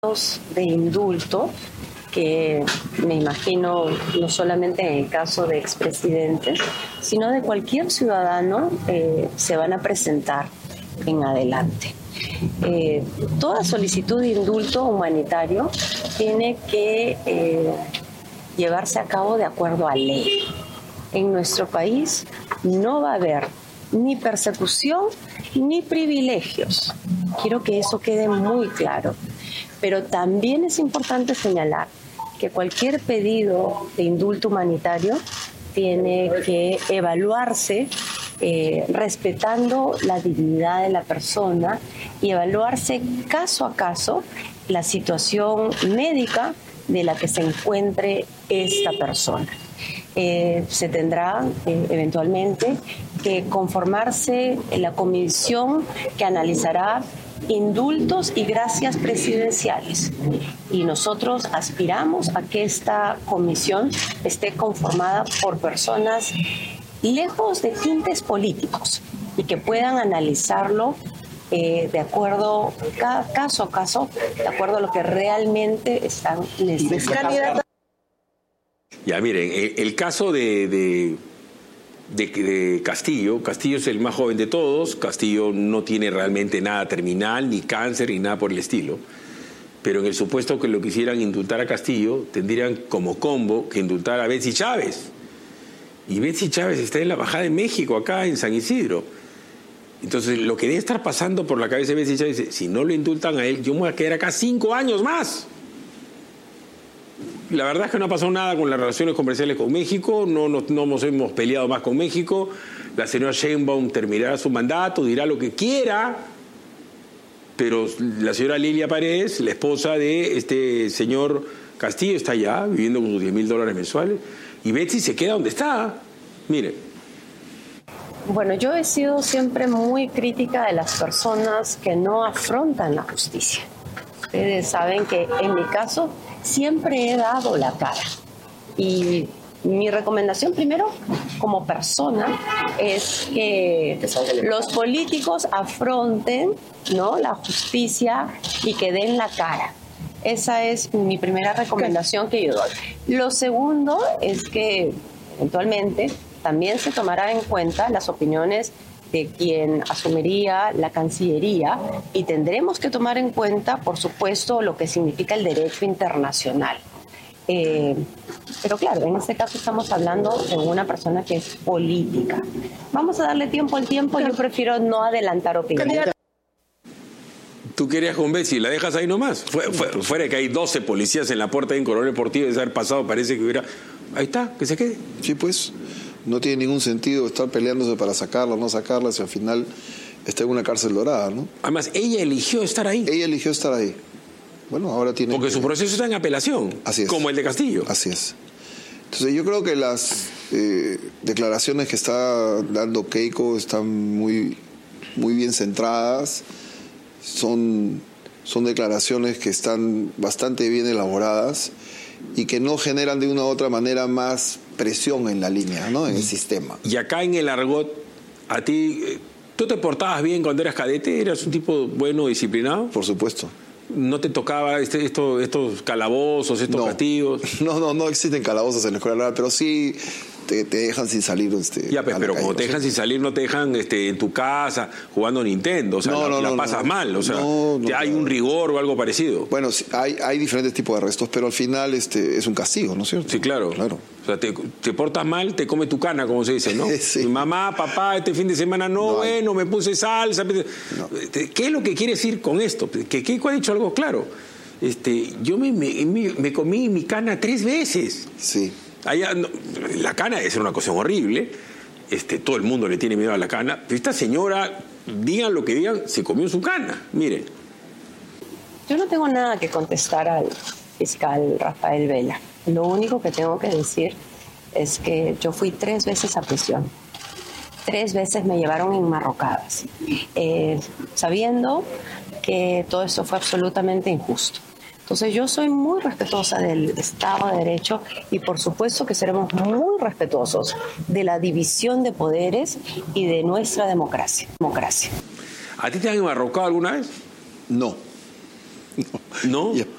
de indulto que me imagino no solamente en el caso de expresidentes, sino de cualquier ciudadano se van a presentar en adelante. Toda solicitud de indulto humanitario tiene que llevarse a cabo de acuerdo a ley. En nuestro país no va a haber ni persecución ni privilegios. Quiero que eso quede muy claro. Pero también es importante señalar que cualquier pedido de indulto humanitario tiene que evaluarse respetando la dignidad de la persona y evaluarse caso a caso la situación médica de la que se encuentre esta persona. Se tendrá eventualmente que conformarse la comisión que analizará indultos y gracias presidenciales. Y nosotros aspiramos a que esta comisión esté conformada por personas lejos de tintes políticos y que puedan analizarlo de acuerdo, caso a caso, de acuerdo a lo que realmente están necesitando. Ya, miren, el caso de Castillo. Castillo es el más joven de todos. Castillo no tiene realmente nada terminal, ni cáncer, ni nada por el estilo. Pero en el supuesto que lo quisieran indultar a Castillo, tendrían como combo que indultar a Betsy Chávez. Y Betsy Chávez está en la Embajada de México, acá en San Isidro. Entonces, lo que debe estar pasando por la cabeza de Betsy Chávez es, si no lo indultan a él, yo me voy a quedar acá 5 años más. La verdad es que no ha pasado nada con las relaciones comerciales con México, no nos hemos peleado más con México. La señora Sheinbaum terminará su mandato, dirá lo que quiera, pero la señora Lilia Paredes, la esposa de este señor Castillo, está allá viviendo con sus $10,000 mensuales, y Betsy se queda donde está. Mire. Bueno, yo he sido siempre muy crítica de las personas que no afrontan la justicia. Ustedes saben que en mi caso siempre he dado la cara. Y mi recomendación primero, como persona, es que los políticos afronten, ¿no?, la justicia y que den la cara. Esa es mi primera recomendación que yo doy. Lo segundo es que eventualmente también se tomará en cuenta las opiniones de quien asumiría la Cancillería y tendremos que tomar en cuenta, por supuesto, lo que significa el derecho internacional. Pero claro, en este caso estamos hablando de una persona que es política. Vamos a darle tiempo al tiempo, yo prefiero no adelantar opiniones. Tú querías con Betsy, la dejas ahí nomás. Fuera que hay 12 policías en la puerta de un Coronel Portillo, de haber pasado, parece que hubiera... Ahí está, que se quede. Sí, pues... No tiene ningún sentido estar peleándose para sacarla o no sacarla si al final está en una cárcel dorada, ¿no? Además, ella eligió estar ahí. Ella eligió estar ahí. Bueno, ahora tiene... Porque su proceso está en apelación. Así es. Como el de Castillo. Así es. Entonces yo creo que las declaraciones que está dando Keiko están muy bien centradas. Son declaraciones que están bastante bien elaboradas y que no generan de una u otra manera más presión en la línea, ¿no?, en el sistema. Y acá en el argot, a ti, ¿tú te portabas bien cuando eras cadete? ¿Eras un tipo bueno, disciplinado? Por supuesto. ¿No te tocaba estos calabozos, estos castigos? No existen calabozos en la escuela naval, pero sí te dejan sin salir. Ya, pero como te dejan sin salir, no te dejan en tu casa jugando Nintendo. O sea, la pasas mal. O sea, hay un rigor o algo parecido. Bueno, sí, hay diferentes tipos de arrestos, pero al final es un castigo, ¿no es cierto? Sí, claro. O sea, te portas mal, te come tu cana, como se dice, ¿no? Sí. Mamá, papá, este fin de semana bueno, me puse salsa. No. ¿Qué es lo que quiere decir con esto? Que Keiko ha dicho algo claro. Yo me comí mi cana 3 veces. Sí. Allá, la cana debe ser una cosa horrible. Todo el mundo le tiene miedo a la cana. Pero esta señora, digan lo que digan, se comió su cana. Miren. Yo no tengo nada que contestar al fiscal Rafael Vela. Lo único que tengo que decir es que yo fui 3 veces a prisión. 3 veces me llevaron enmarrocadas, sabiendo que todo esto fue absolutamente injusto. Entonces yo soy muy respetuosa del Estado de Derecho y por supuesto que seremos muy respetuosos de la división de poderes y de nuestra democracia. ¿A ti te han enmarrocado alguna vez? No. ¿No?